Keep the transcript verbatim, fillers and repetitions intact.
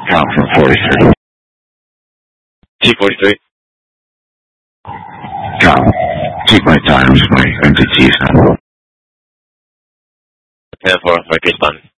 Count from forty-three. T forty-three. Count. Sequence times, my entities. ten four, Pakistan.